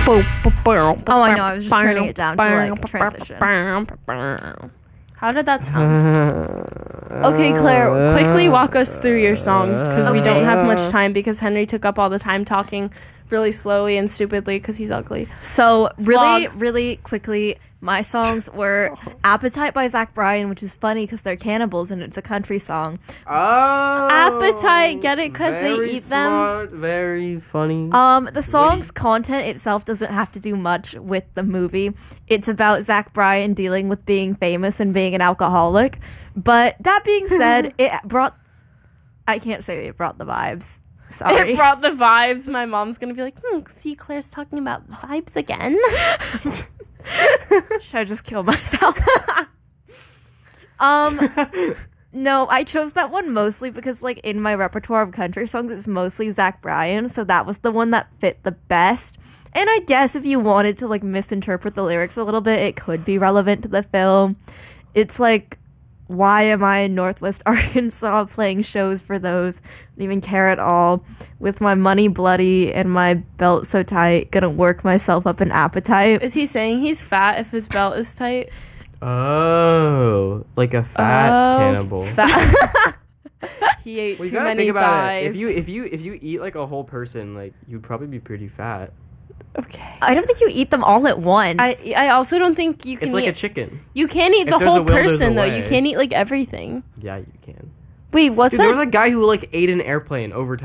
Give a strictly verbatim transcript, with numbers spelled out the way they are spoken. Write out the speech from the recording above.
Oh, I know. I was just turning it down to like transition. How did that sound? Okay, Claire, quickly walk us through your songs because we don't have much time because Henry took up all the time talking really slowly and stupidly because he's ugly. So really, Slog. really quickly, my songs were Appetite by Zach Bryan, which is funny because they're cannibals and it's a country song. Oh, Appetite, get it? Because they very eat smart, Very funny. Um, the song's content itself doesn't have to do much with the movie. It's about Zach Bryan dealing with being famous and being an alcoholic. But that being said, it brought... I can't say it brought the vibes. Sorry. It brought the vibes. My mom's going to be like, hmm, see, Claire's talking about vibes again. Should I just kill myself? um... No, I chose that one mostly because, like, in my repertoire of country songs, it's mostly Zach Bryan, so that was the one that fit the best. And I guess if you wanted to, like, misinterpret the lyrics a little bit, it could be relevant to the film. It's like, why am I in Northwest Arkansas playing shows for those? Don't even care at all. With my money bloody and my belt so tight, gonna work myself up an appetite. Is he saying he's fat if his belt is tight? Oh, like a fat Oh, cannibal. Fat. He ate Well, you too gotta many think about thighs. it. If you if you if you eat like a whole person, like you'd probably be pretty fat. Okay. I don't think you eat them all at once. I I also don't think you can It's like eat... a chicken. You can't eat If the there's a whole will, there's a person, though. You way. can't eat, like, everything. Yeah, you can. Wait, what's Dude, that? there was a guy who like ate an airplane over